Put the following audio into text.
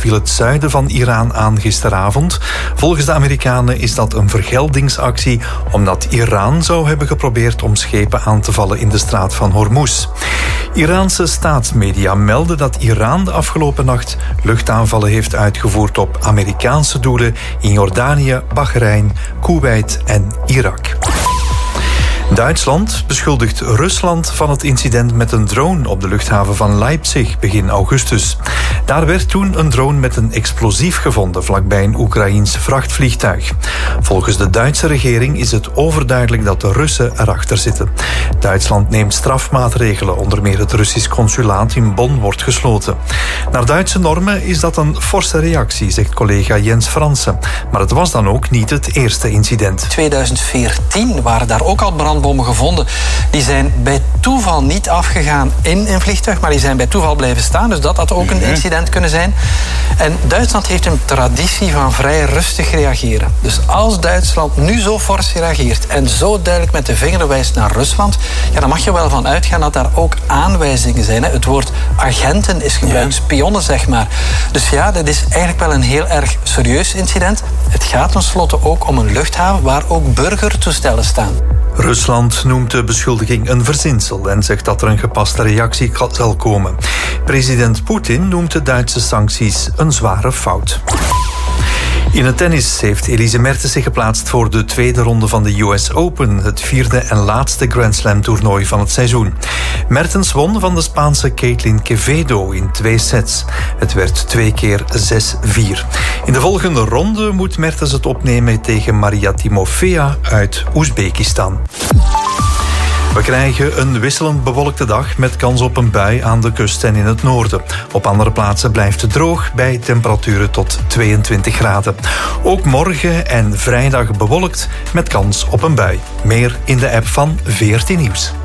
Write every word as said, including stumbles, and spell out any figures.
viel het zuiden van Iran aan gisteravond. Volgens de Amerikanen is dat een vergeldingsactie omdat Iran zou hebben geprobeerd om schepen aan te vallen in de straat van Hormuz. Iraanse staatsmedia melden dat Iran de afgelopen nacht luchtaanvallen heeft uitgevoerd op Amerikaanse doelen in Jordanië, Bahrein, Kuwait en Irak. Duitsland beschuldigt Rusland van het incident met een drone op de luchthaven van Leipzig begin augustus. Daar werd toen een drone met een explosief gevonden vlakbij een Oekraïens vrachtvliegtuig. Volgens de Duitse regering is het overduidelijk dat de Russen erachter zitten. Duitsland neemt strafmaatregelen, onder meer het Russisch consulaat in Bonn wordt gesloten. Naar Duitse normen is dat een forse reactie, zegt collega Jens Fransen. Maar het was dan ook niet het eerste incident. tweeduizend veertien waren daar ook al brandbommen gevonden. Die zijn bij toeval niet afgegaan in een vliegtuig, maar die zijn bij toeval blijven staan. Dus dat had ook een incident kunnen zijn. En Duitsland heeft een traditie van vrij rustig reageren. Dus als Duitsland nu zo fors reageert en zo duidelijk met de vinger wijst naar Rusland, ja, dan mag je wel van uitgaan dat daar ook aanwijzingen zijn. Hè. Het woord agenten is gebruikt, spionnen zeg maar. Dus ja, dit is eigenlijk wel een heel erg serieus incident. Het gaat tenslotte ook om een luchthaven waar ook burgertoestellen staan. Rusland noemt de beschuldiging een verzinsel en zegt dat er een gepaste reactie zal komen. President Poetin noemt de Duitse sancties een zware fout. In het tennis heeft Elise Mertens zich geplaatst voor de tweede ronde van de U S Open, het vierde en laatste Grand Slam toernooi van het seizoen. Mertens won van de Spaanse Caitlin Quevedo in twee sets. Het werd twee keer zes vier. In de volgende ronde moet Mertens het opnemen tegen Maria Timofea uit Oezbekistan. We krijgen een wisselend bewolkte dag met kans op een bui aan de kust en in het noorden. Op andere plaatsen blijft het droog bij temperaturen tot tweeëntwintig graden. Ook morgen en vrijdag bewolkt met kans op een bui. Meer in de app van veertien Nieuws.